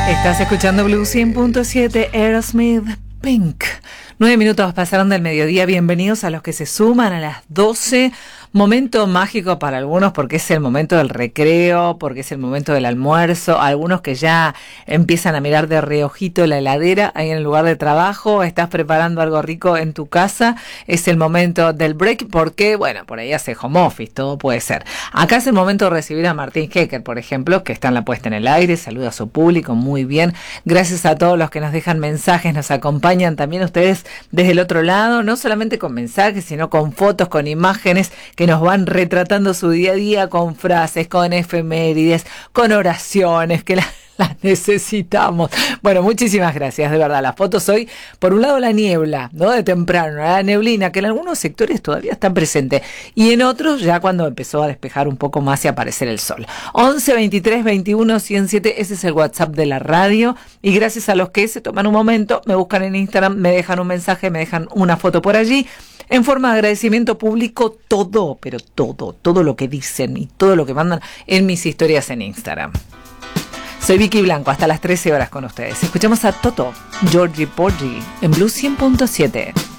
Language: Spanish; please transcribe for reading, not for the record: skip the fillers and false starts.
Estás escuchando Blue 100.7, Aerosmith, Pink. 9 minutos pasaron del mediodía. Bienvenidos a los que se suman a las 12. Momento mágico para algunos porque es el momento del recreo, porque es el momento del almuerzo. Algunos que ya empiezan a mirar de reojito la heladera ahí en el lugar de trabajo. Estás preparando algo rico en tu casa. Es el momento del break porque, bueno, por ahí hace home office, todo puede ser. Acá es el momento de recibir a Martín Hecker, por ejemplo, que está en la puesta en el aire. Saluda a su público, muy bien. Gracias a todos los que nos dejan mensajes, nos acompañan también ustedes desde el otro lado, no solamente con mensajes, sino con fotos, con imágenes que nos van retratando su día a día, con frases, con efemérides, con oraciones, que las necesitamos. Bueno, muchísimas gracias, de verdad. Las fotos hoy, por un lado la niebla, ¿no? De temprano, la neblina, que en algunos sectores todavía está presente, y en otros ya cuando empezó a despejar un poco más y a aparecer el sol. 11 23 21 107, ese es el WhatsApp de la radio, y gracias a los que se toman un momento, me buscan en Instagram, me dejan un mensaje, me dejan una foto por allí, en forma de agradecimiento público, todo, pero todo lo que dicen y todo lo que mandan en mis historias en Instagram. Soy Vicky Blanco, hasta las 13 horas con ustedes. Escuchamos a Toto, Georgie Porgy, en Blue 100.7.